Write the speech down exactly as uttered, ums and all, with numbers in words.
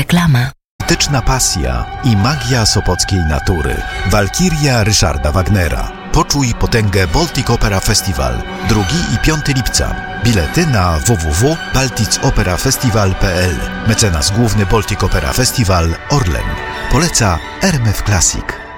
Reklama. Polityczna pasja i magia sopockiej natury. Walkiria Ryszarda Wagnera. Poczuj potęgę Baltic Opera Festival. drugiego i piątego lipca. Bilety na w w w kropka baltic opera festival kropka p l. Mecenas główny Baltic Opera Festival Orlen. Poleca R M F Classic.